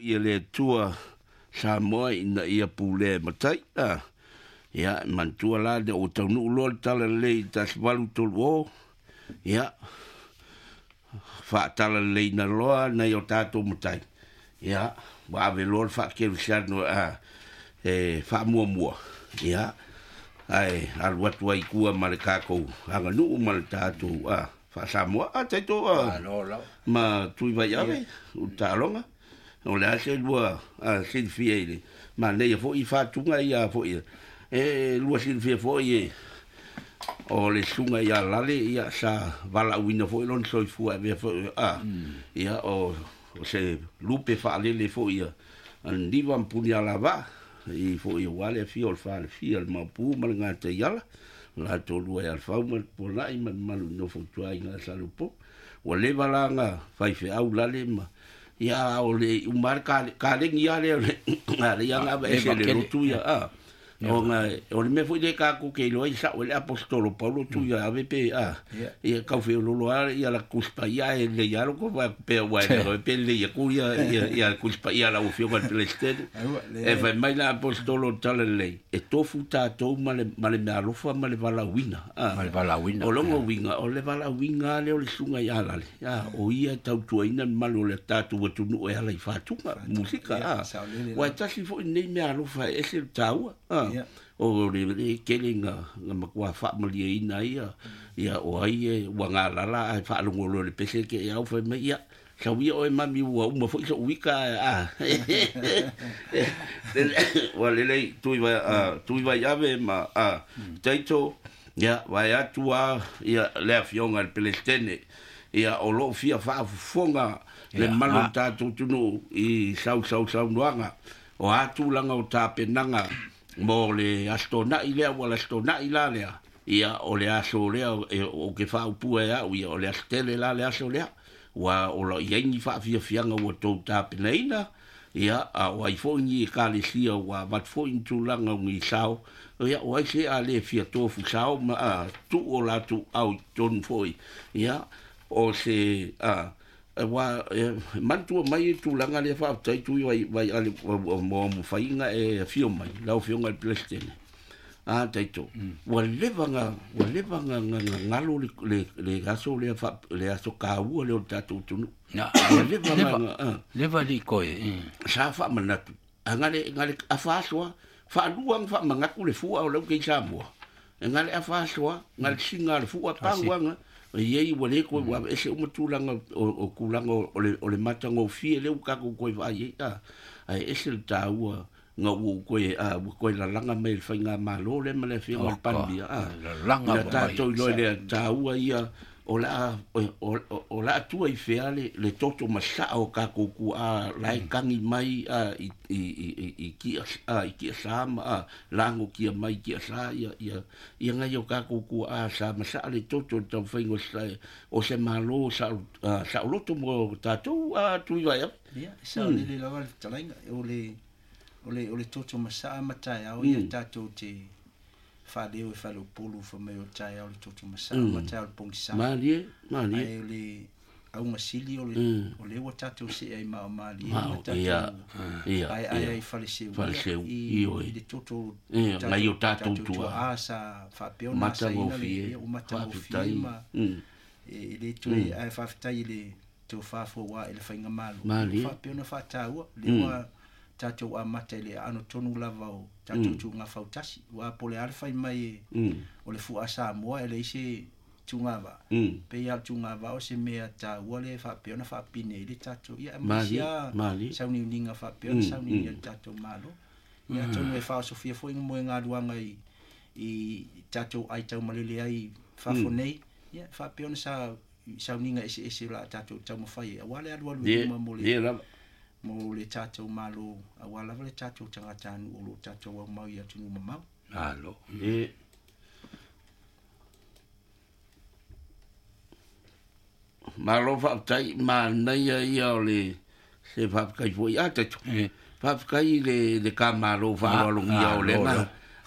ia le tua Samoa ina ia pule matai. Ia, mantua la de o tau nu ulo tala lei ta svalu tolu o. Ia, fa tala lei na loa na i o tato matai. Ia, wa ave lor fa keru siano fa mua mua. Ia, ai, alu atu ai kua male kako. Hanga nu male tato, fa Samoa, taito, ma tui vai ave, utalonga. O le ase lua, silfia ile. Ma nei fo i fa tunga ia fo ia. Lua silfia fo ia. O le sunga ia lale ia sa vala uina fo ilon soi fua vea fo ia o se lupe fa lele fo ia. An diva mpuni ala va. I fo ia wale fi ol fa le fi al mapu mal ngata iala. La tolu ai al fau mal pola i man malu no fo tua inga salupo. O le valanga fai fe au lale ma. Ia o le umar ka le ngia le ale ia nga ese le rotu ia o nga o le me foi de ka ku ke lo isa o le apostolo Paulo tu ia AVP ia ka fe lo ia la cuspa ia le ia lo ko va pe wa pe le ia ku ia cuspa ia la ufio con Palestina e vai mai la apostolo tale le e tofu ta to male na rofa male vala wina o longo winga o le vala winga le o le sunga ia la o ia tau tuaina malo le tatu tu no e ala i fatunga musika wa tasi fo nei me rofa e se tau o le kelinga nga makua fa mali ina ia o ai wa nga la ai fa lungo le pese ke ia fa me ia sa wi o mami wa uma fo so wika wa le tu va ave ma taito ia va ya tua ia le fionga al Palestine ia o lo fia fa fonga le malo tatu tunu i sau nuanga o atu langa o tapenanga mo le astona ile wala astona ila le ia o le aso le o ke fa upua ia o le astele la le aso le wa o lo yengi fa fianga o to tapenaina ia o ai fo ni ka le sia wa vat fo intu langa ngi sao ia o ai se ale fia to fu sao ma tu o la tu au ton foi ia o se wa mantu mai tu langa le fa tai tu vai ale mo fainga e fio mai la fio ngal Palestina taito wa levanga ngalo le gaso le fa le aso ka u le tatu tu leva li koe sa fa manatu ngale afaswa fa luang fa mangaku le fu au le ke Samoa ngale afaswa ngal singa le fu pa wanga ye wale ko wa ese umtulanga o kulanga o le matango fie le ka ko vai ai ese taua nga u ko la langa me fainga malo le male fie o pandia langa ta to lo le taua ia o la tu i feale le toto masa o ka ko ku lai kangi mai i ki sama lango ki mai ki sa ia nga yo ka ko ku sa masa le toto to faingo sa o se malo sa loto mo tato tu vai ia sa le lava talenga o le toto masa matai au ia tato te fa leo e fa lo pulu fa me o tai au toto masa matai au pongisa mali ai le au masili o le wa tato se ai mali ia ai fa le se i le toto ngai o tato tu sa fa pe ona sa o mata o fi ma le tu ai fa tai le to fa fo wa ele fa ngamalu fa pe ona fa taua le wa tato a matele ano tonu lavao tato tu nga fautasi wa pole alfa mai o le fu asa mo ele ise tungava pe ya tungava o se mea ta wale fa pe ona fa pine le tato ya masia sa ni ninga fa pe ona sa ni tato malo ya tonu e fa sofia foi mo nga duanga i tato ai tau malele ai fa fonei ya fa pe ona sa ninga ese la tato tau mo fai wale adu mo le mo le tato malo awala le tato tangata o lo tato wa mau ya tunu mamau alo malo fa tai ma nei ia le se fa kai foi tato fa kai le kamalo fa lo ia o le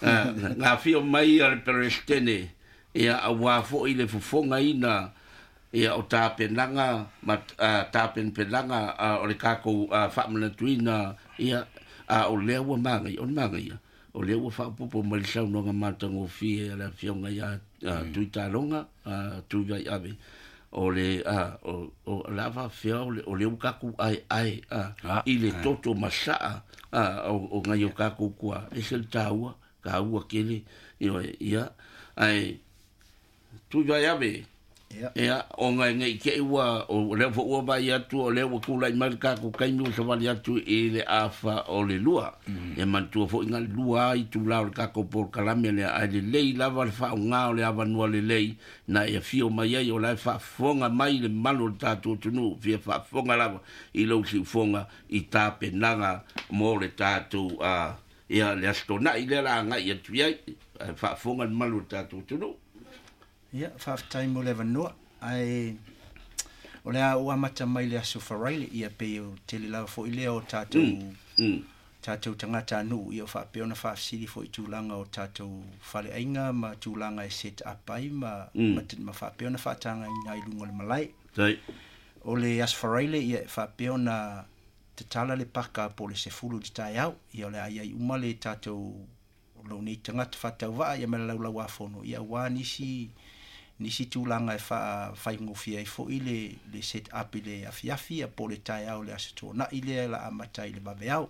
nga fio mai al Palestine ia awa fo ile fofonga ina ia o tapenanga tapenanga o le kako whamanatuina ia o lea ua mangai ia o lea ua whakapopo mai sau nonga matango fie ala fionga ia tui talonga tui vai ave o le o lava fia o le ukaku ai i le toto masaa o ngai o kaku kua e se le taua ka ua kele ia ai tui vai ave ia o ngai ke ua o le fo ua vai atu o le ua kula i marika ko kainu sa vali atu i le afa o le lua e mantua fo inga lua i tu lao ka ko por kalame le ai le lei lava le fa nga o le ava no le lei na ia fio mai ai o la fa fonga mai le malo tatu tunu fia fa fonga lava i lo si fonga i tape nanga mo le tatu ia le astona i le la nga ia tu ia fa fonga le malo tatu tunu ia time o le vanua ai o le ua mata mai le aso faraile ia pe o tele lava fo i lea o tātou tangata anu ia whapeona whaafsiri fo i tūlanga o tātou whale ainga ma tūlanga e set up ai ma whapeona whaatanga i nai lunga le malai o le aso faraile ia whapeona te tala le paka po le sefulu te tai au ia o le ai uma le tātou lo nei tangata whatau waa ia mele laulau afono ia wā nisi tūlanga e whaingofia i fo i le set up i le afiafi a po le tai au le asato na i le la amata i le babe au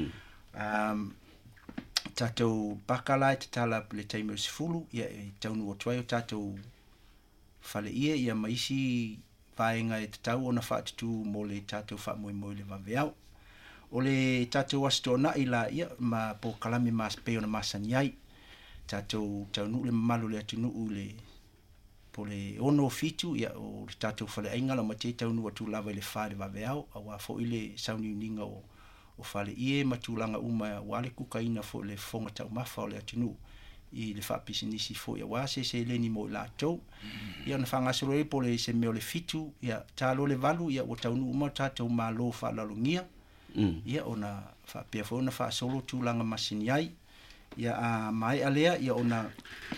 tātou bakala e te tala le taimere sifulu ia e taunu o tuai o tātou whale ia maisi whaenga e te tau ona whaatutu mo le tātou whaamoe le babe au o le tātou asato na i la ia ma po kalame mas pe ona masani ai tātou taunu le mamalu le atunu le po le ono fitu ia o le tātou whale ainga la mate taunu atu lava i le whaare babe au a wā fo i le sauni uninga o whale ie matulanga uma wale kukaina fo le fonga tau mafa o le atunu i le whaapisinisi fo ia wā se leni mo i lātou ia na whangasoro e po le se meo le fitu ia tālo le valu ia o taunu uma tātou mālo whaalalungia ia ona whaapea fo na whaasolo tūlanga masini ai ia a mai alea ia ona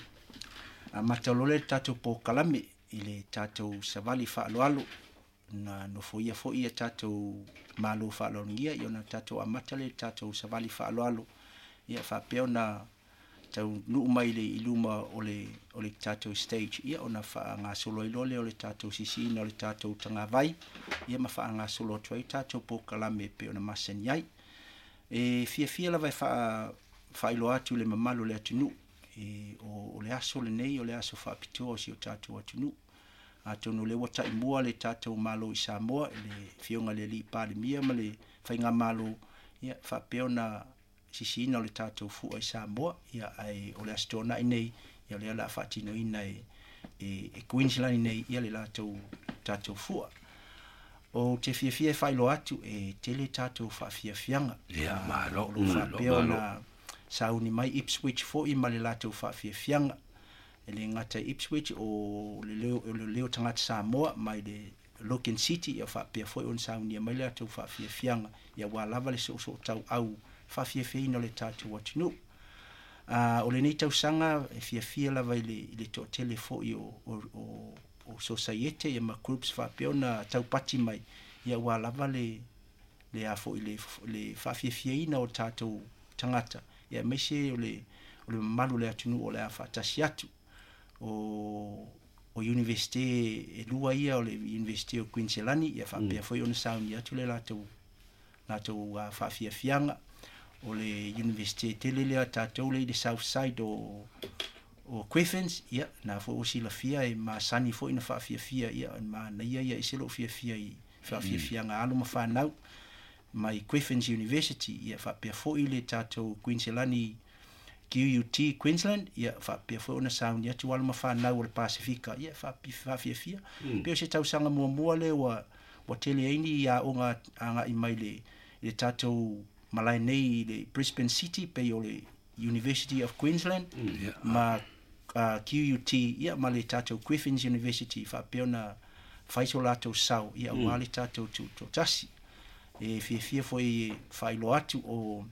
a matalole tātou po kalame i le tātou savali whaaloalo na no foia foia tātou malo whaalongia i ona tātou amatale tātou savali whaaloalo ia whapea na tau nuu mai le iluma o le tātou stage ia ona wha ngā solo i lole o le tātou sisina o le tātou tangawai ia ma wha ngā solo tuai tātou po kalame pe ona masani ai e fia la vai wha ilo atu le mamalo le atunu o le aso le nei o le aso whaapitoa o si o tātou atunu tono le wata i mua le tātou malo i Samoa le fionga le li pāle mia ma le whainga malo ia whapea na sisina o le tātou fua i Samoa ia ai o le astona i nei ia le ala whaatino ina e Queensland nei ia le tātou fua o te fia whailo atu e tele tātou whaafiafianga ia malo whapea na sauni mai Ipswich fo i ma le tātou whaafiafianga le ngata Ipswich o le leo tangata Samoa mai le Logan City ia whapea foi on sauni mai le atu whaafiafianga ia wā lava le so tau au whaafiafeina le tātou atunu o le nei tau sanga e fia lava i le to tele foi o society ia ma groups whapea na tau pati mai ia wā lava le a foi le whaafiafeina o tātou tangata ia meise o le malu le atunu o le a whaatasi atu o university e lua ia o le university o Queensland ia whapea foi ona sauni atu le lātou whaafiafianga o le university tele lea tātou le south side o Queffens ia na foi o sila fia e masani foi na whaafiafia ia ma na ia i selo fiafia i whaafiafianga alo ma whanau mai Queffens University ia whapea foi le tātou Queensland QUT Queensland ia whapea foi ona sauni atu wala ma whanau o le Pasifika ia whaafiafia peo se tau sanga mua le wa tele aini ia onga anga i mai le tātou malai nei le Brisbane City pe o le University of Queensland ma QUT ia ma le tātou Queffens University whapea na whaiso lātou sau ia wale tātou tasi e fia foi whailo atu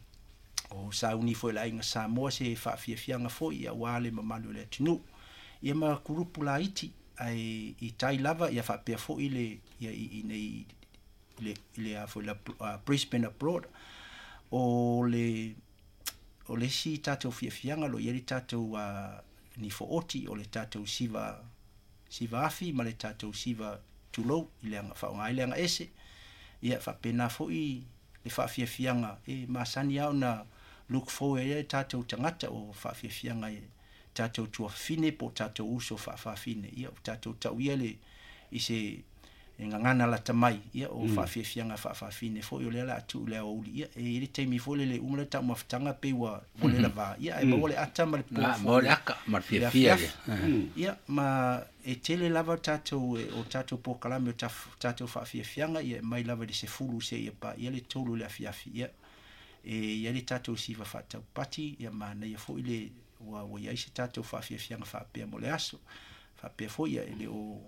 o sauni foi la inga Samoa se whaafiafianga foi ia wale mamalu le tunu ia ma kurupu la iti ai I tai lava ia fa pe fo ile ia I nei le a fo la Brisbane abroad o le si tatou fiafianga lo ia le tatou ni fo oti o le tatou siva afi ma le tatou siva tulo I le anga fa ngai le anga ese ia fa pena fo I le fa fiafianga masani au na look forward ia tatou tangata o fa fiafianga tatou tua fine po tatou uso fa fine ia tatou tau ia le I se ngana la tamai ia o fa fiafianga fa fine fo yo le la tu le o ia e le temi fo le umle ta maftanga pe wa le la va ia e mo le ata mal po mo le aka mal fiafia ia ma e tele lava tatou o tatou po kalame tatou fa fiafianga ia mai lava de se fulu se ia pa ia le tolu le fiafi ia e ia le tatou siva fa tau pati ia ma na ia fo ile wa ia se tatou fa fiafianga fa pe mo le aso fa pe fo ia ele o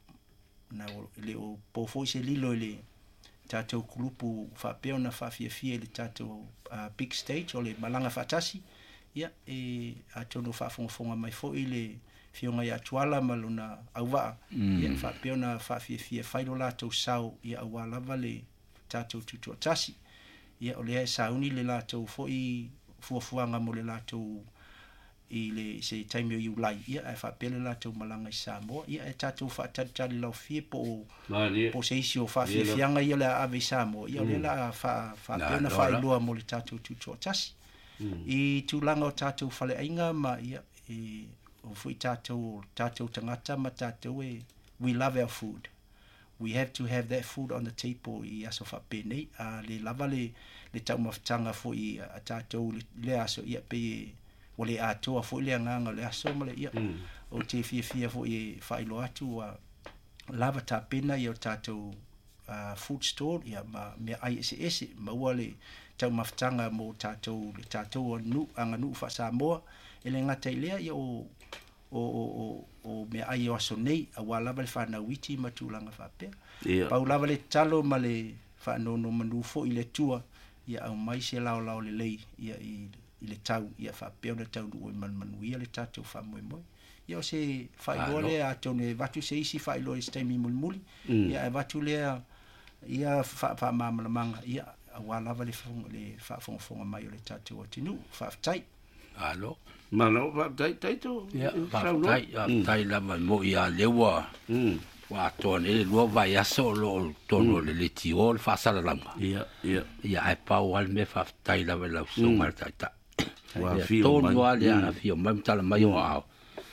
na le o po fo se lilo le tatou kulupu fa pe ona fa fiafia le tatou big stage o le malanga fatasi ia e atono fa fonga mai fo ile fionga ia tuala maluna auwa ia fa pe ona fa fiafia failo latou sau ia awala vale tatou tutu tasi ia o le sauni le latou fo I fuafuanga mo le latou I le se taimio I ulai ia e fa pele latou malanga I Samoa ia e tatou fa tali lau fie po se isi o fa fiafianga ia le ave Samoa ia le la fa pena fa ilua mo le tatou tutu tasi I tūlanga o tatou fale ainga ma ia o fui tatou tangata ma tatou we love our food. We have to have that food on the table I aso fa pene le lava le tau maftanga fo I tatou le aso ia pe o le atoa fo le nganga le aso ma le ia o te fia fo I failo atu lava ta pena ia tatou food store ia ma me ISS ma wale tau maftanga mo tatou le tatou nu anga nu fa Samoa ele ngata ilea ia o me ai o aso nei a wala le fa na witi ma tulanga fa pe pa lava le talo ma le fa no manu fo I le tua ia au mai se lao le lei ia I le tau ia fa pe ona tau du man ia le tatou fa moi ia se fa le a tone vatu se isi fa lo stemi mulmuli ia vatu le ia fa manga ia wala le fa fonga mai le tatou tinu fa tai alo malo fa tai to ia fa tai la mo ia lewa wa tone lo vai aso lo tono le tio fa sala lama ia ai pa wal me fa tai la la so mal tai wa tono ale ana fio mai tala mai o ao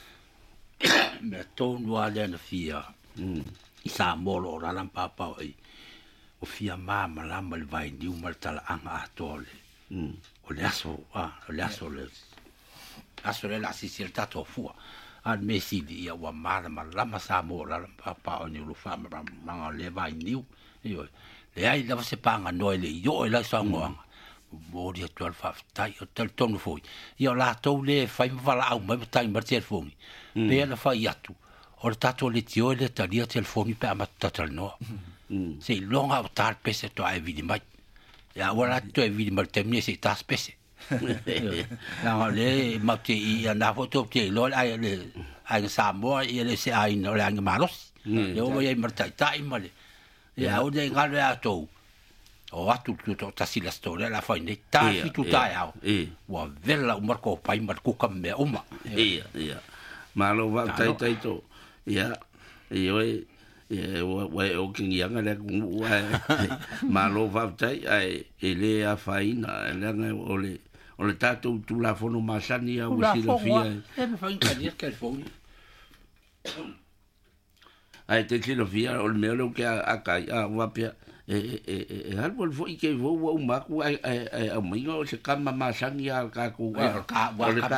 me tono ale ana fia I sa molo la lampa pa o fia mama lama le vai ni mal tala anga atole o le aso le la si tato fua an mesi dia wa mala lama sa mo la pa o ni lu fa ma le vai ni io le ai la se panga no le io la sa mo mo dia 12 fa tai o tel tonu foi io la to le fai vala au ma tai ma telefoni pe la fa iatu o tato le tio le talia telefoni pe ma tatal no se longa o tal pese to ai vidi mai ya wala to ai vidi ma temni se tas pese na le ma te I na foto te lo ai Samoa I le se ai no le ang malos le o ia martai male ya o de ngale ato o atu to tasi la storia la fa ne ta tu ta ya wa vela o marco pai marco come uma ia malo va tai to ia io wa o king yang le malo va tai ai ele a faina le o le tatou tu la fono masani a usi la fia me fa incadir que el foni ai te kilo fia o me lo que a kai a wapia albo foi que vou o maku ai o mingo se kama masani a ka ku ka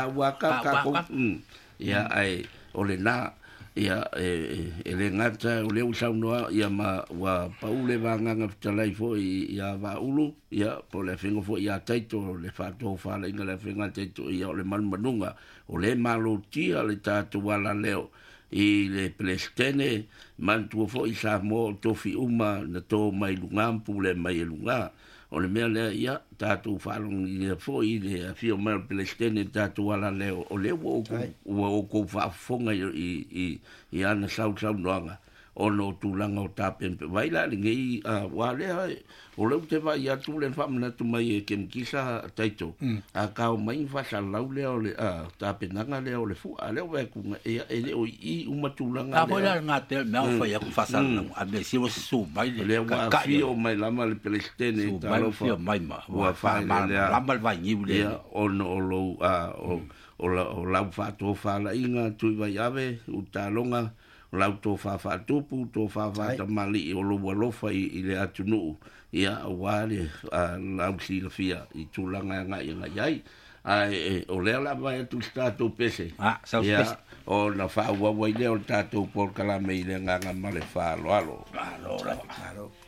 ia ai o le na ia ele ngata o le usau noa ia ma wa paule vanga talai fo ia va ulu ia po le fingo fo ia taito le fato fa le inga le finga taito ia o le man manunga o le malo tia le tatu wala leo i le Palestine mantua fo i sa mo tofi uma na to mai lungampu le mai lunga o le mea lea ia tātou whalong i le fo i le fio mai Palestine tātou ala leo o le o kou whaafonga i ana sau noanga o no tūlanga o tāpempe waila le ngei wālea o leu te vai atu le whamana tu mai e kem kisa taito a kao mai whasa lau leo le tāpenanga leo le fu a leo wea kunga e leo i umatulanga a hola ngā te mea whai aku whasa a me si was su mai le wa fio mai lama le Palestine su mai fio mai ma wa wha lama vai ngiu le o no lo o lau whato whala inga tui vai ave u tālonga lau tō whawhatupu, tō whawhata mali i olo walofa i le atunu ia a wāre lau si la fia i tūlanga ngai ngai ai o lea la mai atu tātou pese ia o na whaawa wai leo tātou por kalame i le nganga male whaaloalo.